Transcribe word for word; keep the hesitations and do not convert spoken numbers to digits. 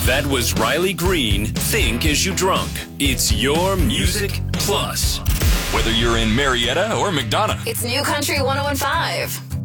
That was Riley Green, Think As You Drunk. It's your Music Plus. Whether you're in Marietta or McDonough. It's New Country one oh one five.